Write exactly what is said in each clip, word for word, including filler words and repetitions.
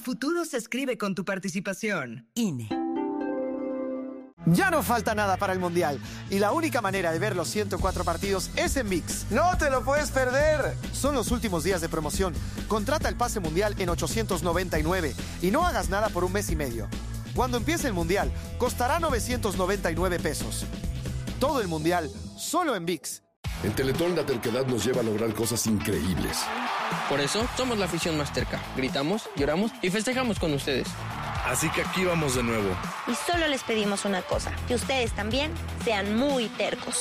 futuro se escribe con tu participación. I N E. Ya no falta nada para el Mundial y la única manera de ver los ciento cuatro partidos es en ViX. ¡No te lo puedes perder! Son los últimos días de promoción. Contrata el pase Mundial en ochocientos noventa y nueve y no hagas nada por un mes y medio. Cuando empiece el Mundial, costará novecientos noventa y nueve pesos. Todo el Mundial, solo en ViX. En Teletón la terquedad nos lleva a lograr cosas increíbles. Por eso somos la afición más terca. Gritamos, lloramos y festejamos con ustedes. Así que aquí vamos de nuevo. Y solo les pedimos una cosa, que ustedes también sean muy tercos.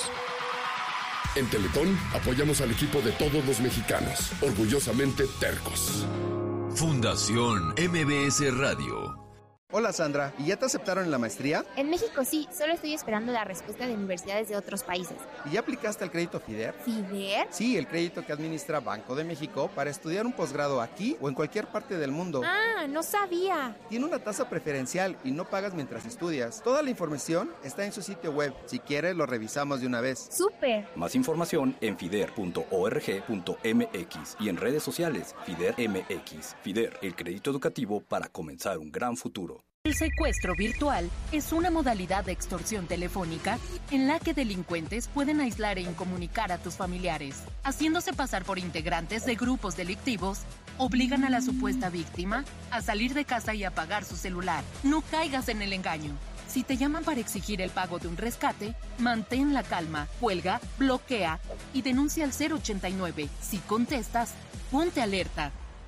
En Teletón apoyamos al equipo de todos los mexicanos, orgullosamente tercos. Fundación M B S Radio. Hola Sandra, ¿y ya te aceptaron en la maestría? En México sí, solo estoy esperando la respuesta de universidades de otros países. ¿Y ya aplicaste al crédito FIDER? ¿FIDER? Sí, el crédito que administra Banco de México para estudiar un posgrado aquí o en cualquier parte del mundo. Ah, no sabía. Tiene una tasa preferencial y no pagas mientras estudias. Toda la información está en su sitio web. Si quieres, lo revisamos de una vez. ¡Súper! Más información en fider punto org punto m x y en redes sociales FIDER M X. FIDER, el crédito educativo para comenzar un gran futuro. El secuestro virtual es una modalidad de extorsión telefónica en la que delincuentes pueden aislar e incomunicar a tus familiares. Haciéndose pasar por integrantes de grupos delictivos, obligan a la supuesta víctima a salir de casa y apagar su celular. No caigas en el engaño. Si te llaman para exigir el pago de un rescate, mantén la calma, cuelga, bloquea y denuncia al cero ochenta y nueve. Si contestas, ponte alerta.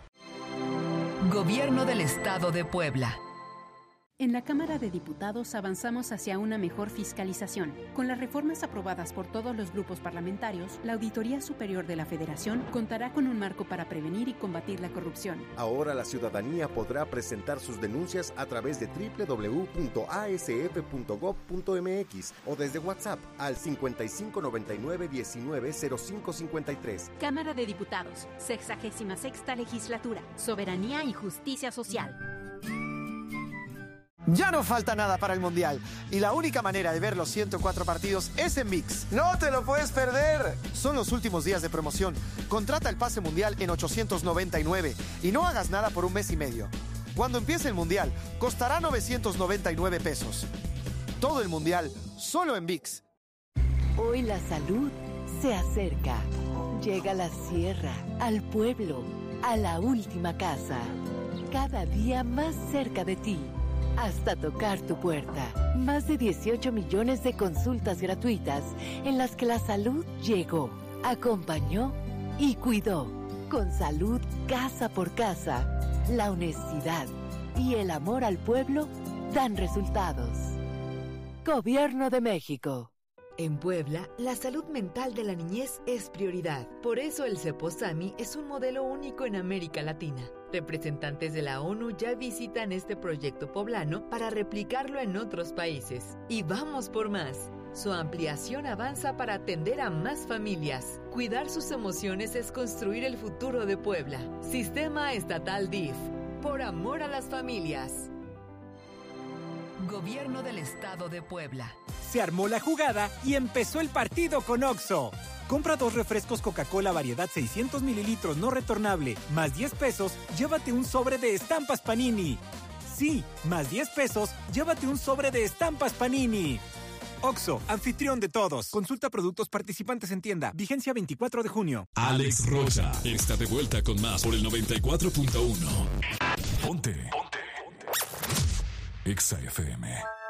Gobierno del Estado de Puebla. En la Cámara de Diputados avanzamos hacia una mejor fiscalización. Con las reformas aprobadas por todos los grupos parlamentarios, la Auditoría Superior de la Federación contará con un marco para prevenir y combatir la corrupción. Ahora la ciudadanía podrá presentar sus denuncias a través de doble u doble u doble u punto a s f punto gob punto m x o desde WhatsApp al cincuenta y cinco noventa y nueve diecinueve cero cinco cincuenta y tres. Cámara de Diputados, sexagésima sexta Legislatura, Soberanía y Justicia Social. Ya no falta nada para el Mundial y la única manera de ver los ciento cuatro partidos es en ViX. ¡No te lo puedes perder! Son los últimos días de promoción. Contrata el pase Mundial en ochocientos noventa y nueve y no hagas nada por un mes y medio. Cuando empiece el Mundial, costará novecientos noventa y nueve pesos. Todo el Mundial, solo en ViX. Hoy la salud se acerca. Llega a la sierra, al pueblo, a la última casa. Cada día más cerca de ti. Hasta tocar tu puerta. Más de dieciocho millones de consultas gratuitas en las que la salud llegó, acompañó y cuidó. Con salud casa por casa, la honestidad y el amor al pueblo dan resultados. Gobierno de México. En Puebla, la salud mental de la niñez es prioridad. Por eso el CEPOSAMI es un modelo único en América Latina. Representantes de la ONU ya visitan este proyecto poblano para replicarlo en otros países. Y vamos por más. Su ampliación avanza para atender a más familias. Cuidar sus emociones es construir el futuro de Puebla. Sistema Estatal D I F. Por amor a las familias. Gobierno del Estado de Puebla. Se armó la jugada y empezó el partido con Oxxo. Compra dos refrescos Coca-Cola variedad seiscientos mililitros no retornable, más diez pesos, llévate un sobre de estampas Panini. Sí, más diez pesos, llévate un sobre de estampas Panini. Oxxo, anfitrión de todos. Consulta productos participantes en tienda. Vigencia veinticuatro de junio. Alex Rocha está de vuelta con más por el noventa y cuatro punto uno. Ponte. Ponte. Exa F M.